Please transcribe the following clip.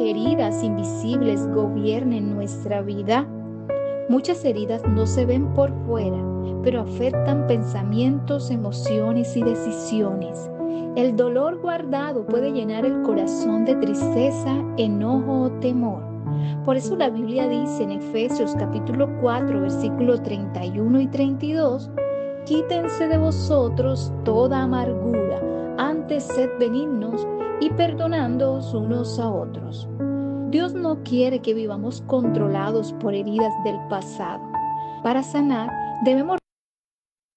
heridas invisibles gobiernen nuestra vida? Muchas heridas no se ven por fuera, pero afectan pensamientos, emociones y decisiones. El dolor guardado puede llenar el corazón de tristeza, enojo o temor. Por eso la Biblia dice en Efesios capítulo 4, versículos 31 y 32, quítense de vosotros toda amargura, antes sed benignos y perdonándoos unos a otros. Dios no quiere que vivamos controlados por heridas del pasado. Para sanar, debemos